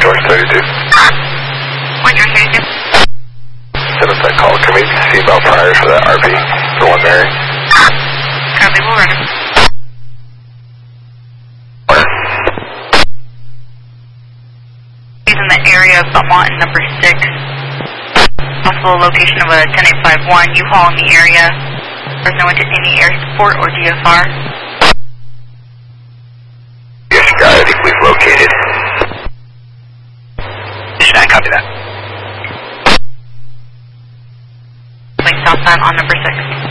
George 32. Point George 32. 7 side call. Can we see about prior for that RV for 1 Mary? Currently we'll run him. He's in the area of Belmont and number 6. Possible location of a 10851. U-Haul in the area. There's no into any air support or DFR. Yes, you got it. I think we've located. Should I copy that? Link southbound on number 6.